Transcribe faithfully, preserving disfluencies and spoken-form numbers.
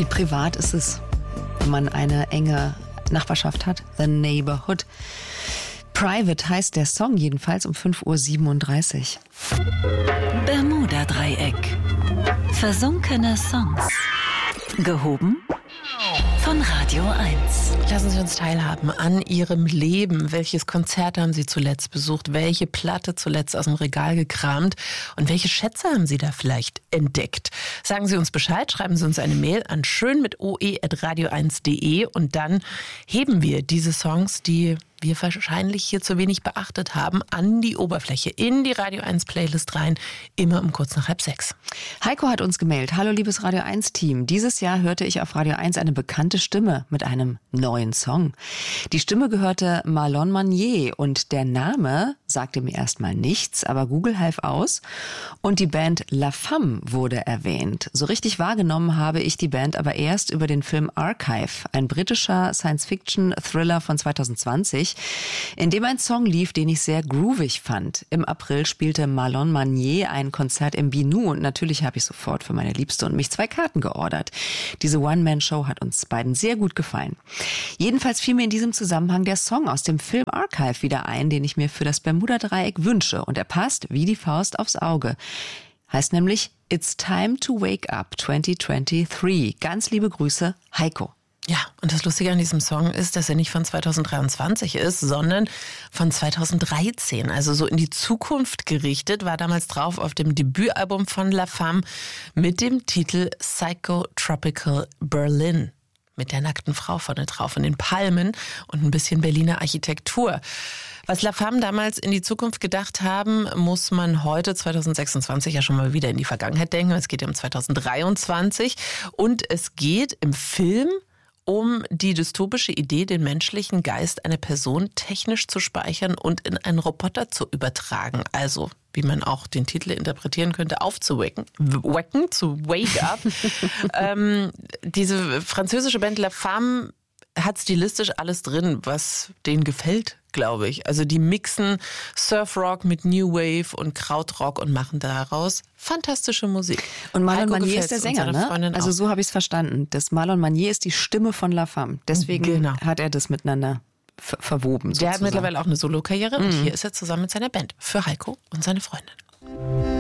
Wie privat ist es, wenn man eine enge Nachbarschaft hat? The Neighborhood. Private heißt der Song jedenfalls um fünf Uhr siebenunddreißig. Bermuda-Dreieck. Versunkene Songs. Gehoben von Radio eins. Lassen Sie uns teilhaben an Ihrem Leben. Welches Konzert haben Sie zuletzt besucht? Welche Platte zuletzt aus dem Regal gekramt? Und welche Schätze haben Sie da vielleicht entdeckt? Sagen Sie uns Bescheid, schreiben Sie uns eine Mail an schön mit oe at radio eins punkt de und dann heben wir diese Songs, die wir wahrscheinlich hier zu wenig beachtet haben, an die Oberfläche, in die Radio eins Playlist rein, immer um kurz nach halb sechs. Heiko hat uns gemeldet. Hallo liebes Radio eins Team. Dieses Jahr hörte ich auf Radio eins eine bekannte Stimme mit einem neuen Song. Die Stimme gehörte Marlon Manier und der Name sagte mir erstmal nichts, aber Google half aus und die Band La Femme wurde erwähnt. So richtig wahrgenommen habe ich die Band aber erst über den Film Archive, ein britischer Science-Fiction-Thriller von zwanzig zwanzig, in dem ein Song lief, den ich sehr groovig fand. Im April spielte Marlon Manier ein Konzert im Binu und natürlich habe ich sofort für meine Liebste und mich zwei Karten geordert. Diese One-Man-Show hat uns beiden sehr gut gefallen. Jedenfalls fiel mir in diesem Zusammenhang der Song aus dem Film Archive wieder ein, den ich mir für das Bermuda-Dreieck wünsche. Und er passt wie die Faust aufs Auge. Heißt nämlich It's Time to Wake Up zwanzig dreiundzwanzig. Ganz liebe Grüße, Heiko. Ja, und das Lustige an diesem Song ist, dass er nicht von zwanzig dreiundzwanzig ist, sondern von zwanzig dreizehn. Also so in die Zukunft gerichtet, war damals drauf auf dem Debütalbum von La Femme mit dem Titel Psychotropical Berlin. Mit der nackten Frau vorne drauf und den Palmen und ein bisschen Berliner Architektur. Was La Femme damals in die Zukunft gedacht haben, muss man heute zwanzig sechsundzwanzig ja schon mal wieder in die Vergangenheit denken. Es geht ja um zwanzig dreiundzwanzig und es geht im Film um die dystopische Idee, den menschlichen Geist einer Person technisch zu speichern und in einen Roboter zu übertragen. Also, wie man auch den Titel interpretieren könnte, aufzuwecken, wecken, zu wake up. ähm, diese französische Band La Femme hat stilistisch alles drin, was denen gefällt, glaube ich. Also die mixen Surfrock mit New Wave und Krautrock und machen daraus fantastische Musik. Und Marlon Manier ist der Sänger, ne? Also so habe ich es verstanden. Das Marlon Manier ist die Stimme von La Femme. Deswegen genau. hat er das miteinander ver- verwoben. Der sozusagen. hat mittlerweile auch eine Solokarriere mhm. und hier ist er zusammen mit seiner Band für Heiko und seine Freundin.